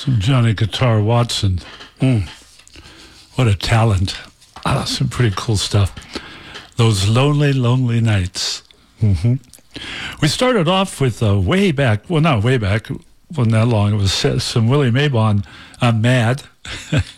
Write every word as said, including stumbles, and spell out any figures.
Some Johnny Guitar Watson. Mm. What a talent. Ah, some pretty cool stuff. Those lonely, lonely nights. Mm-hmm. We started off with uh, way back, well, not way back, wasn't that long. It was uh, some Willie Maybon, I'm Mad.